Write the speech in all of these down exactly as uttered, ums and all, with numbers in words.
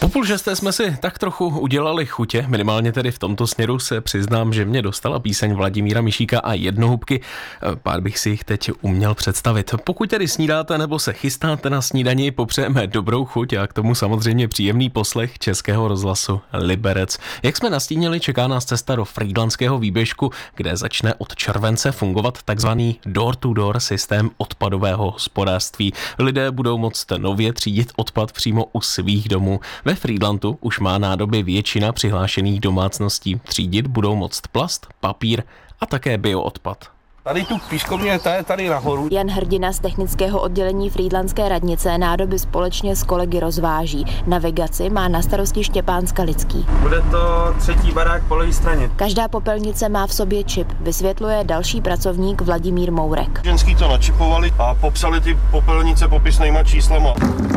Po půl šesté jsme si tak trochu udělali chutě, minimálně tedy v tomto směru se přiznám, že mě dostala píseň Vladimíra Mišíka a Jednohubky. Pár bych si jich teď uměl představit. Pokud tedy snídáte nebo se chystáte na snídani, popřejeme dobrou chuť a k tomu samozřejmě příjemný poslech Českého rozhlasu Liberec. Jak jsme nastínili, čeká nás cesta do frýdlantského výběžku, kde začne od července fungovat takzvaný door-to-door systém odpadového hospodářství. Lidé budou moct nově třídit odpad přímo u svých domů. Ve Frýdlantu už má nádoby většina přihlášených domácností. Třídit budou moct plast, papír a také bioodpad. Tady tu pískovně, ta je tady nahoru. Jan Hrdina z technického oddělení frýdlantské radnice nádoby společně s kolegy rozváží. Navigaci má na starosti Štěpán Skalický. Bude to třetí barák po levé straně. Každá popelnice má v sobě čip, vysvětluje další pracovník Vladimír Mourek. Ženský to načipovali a popsali ty popelnice popisnýma číslama.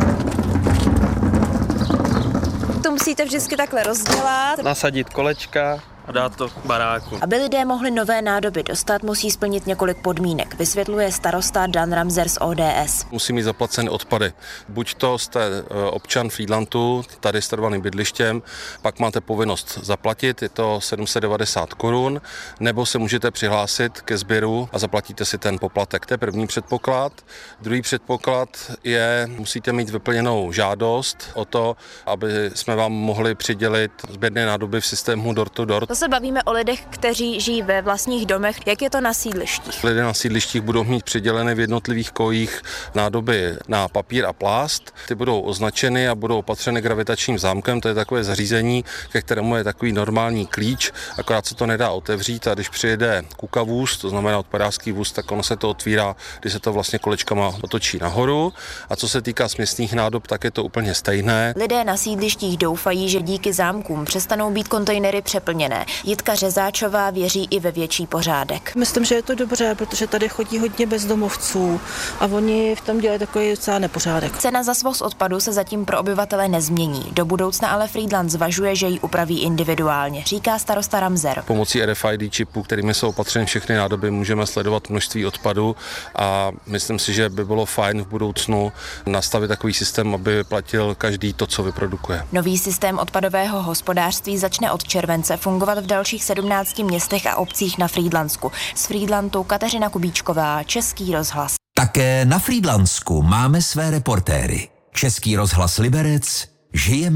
To musíte vždycky takhle rozdělat. Nasadit kolečka a dát to baráku. Aby lidé mohli nové nádoby dostat, musí splnit několik podmínek, vysvětluje starosta Dan Ramzer z O D S. Musí mít zaplaceny odpady. Buď to jste občan Frýdlantu, tady s trvalým bydlištěm, pak máte povinnost zaplatit, je to sedm set devadesát korun, nebo se můžete přihlásit ke sběru a zaplatíte si ten poplatek. To je první předpoklad. Druhý předpoklad je, musíte mít vyplněnou žádost o to, aby jsme vám mohli přidělit sběrné nádoby v systému door-to-door. To se bavíme o lidech, kteří žijí ve vlastních domech. Jak je to na sídlištích? Lidé na sídlištích budou mít přidělené v jednotlivých kojích nádoby na papír a plast. Ty budou označeny a budou opatřeny gravitačním zámkem. To je takové zařízení, ke kterému je takový normální klíč, akorát se to nedá otevřít a když přijede kukavůz, to znamená odpadářský vůz, tak ono se to otvírá, když se to vlastně kolečkama otočí nahoru. A co se týká směsných nádob, tak je to úplně stejné. Lidé na sídlištích doufají, že díky zámkům přestanou být kontejnery přeplněné. Jitka Řezáčová věří i ve větší pořádek. Myslím, že je to dobře, protože tady chodí hodně bezdomovců a oni v tom dělají takový docela nepořádek. Cena za svoz odpadu se zatím pro obyvatele nezmění. Do budoucna ale Frýdlant zvažuje, že ji upraví individuálně, říká starosta Ramzer. Pomocí R F I D čipů, kterými jsou opatřeny všechny nádoby, můžeme sledovat množství odpadu a myslím si, že by bylo fajn v budoucnu nastavit takový systém, aby platil každý to, co vyprodukuje. Nový systém odpadového hospodářství začne od července fungovat v dalších sedmnácti městech a obcích na Frýdlantsku. Z Frýdlantu Kateřina Kubíčková, Český rozhlas. Také na Frýdlantsku máme své reportéry. Český rozhlas Liberec, žijeme